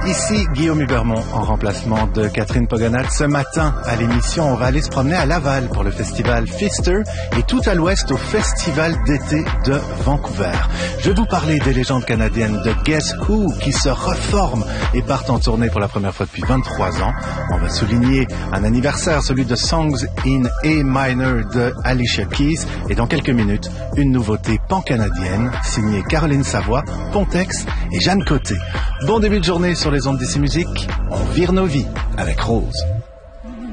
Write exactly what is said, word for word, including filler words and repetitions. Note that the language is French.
Ici Guillaume Hubermont en remplacement de Catherine Pogonat. Ce matin à l'émission, on va aller se promener à Laval pour le festival Fister et tout à l'ouest au festival d'été de Vancouver. Je vais vous parler des légendes canadiennes de Guess Who qui se reforment et partent en tournée pour la première fois depuis vingt-trois ans. On va souligner un anniversaire, celui de Songs in A Minor de Alicia Keys et dans quelques minutes, une nouveauté pan-canadienne signée Caroline Savoie, Pontex et Jeanne Côté. Bon début de journée sur les ondes d'Ici Musique. On vire nos vies avec Rose.